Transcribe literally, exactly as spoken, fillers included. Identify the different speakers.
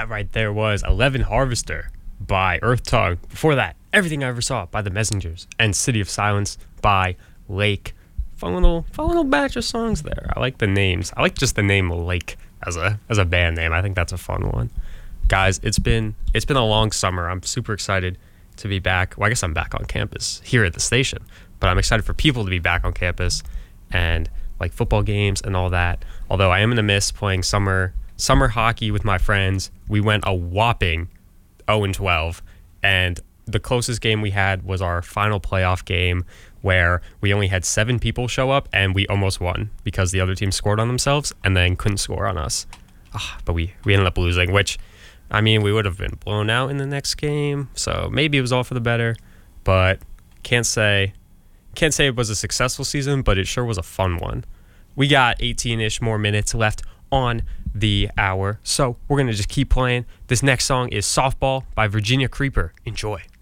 Speaker 1: That right there was eleven Harvester by Earth Tongue. Before that, Everything I Ever Saw by The Messengers and City of Silence by Lake. Fun little, fun little batch of songs there. I like the names. I like just the name Lake as a as a band name. I think that's a fun one. Guys, it's been it's been a long summer. I'm super excited to be back. Well, I guess I'm back on campus here at the station, but I'm excited for people to be back on campus and like football games and all that. Although I am gonna miss playing summer summer hockey with my friends. We went a whopping oh and twelve, and the closest game we had was our final playoff game where we only had seven people show up and we almost won because the other team scored on themselves and then couldn't score on us. Ah, but we, we ended up losing, which, I mean, we would have been blown out in the next game, so maybe it was all for the better, but can't say can't say it was a successful season, but it sure was a fun one. We got eighteen-ish more minutes left on the hour, so we're going to just keep playing. This next song is Softball by Virginia Creeper. Enjoy.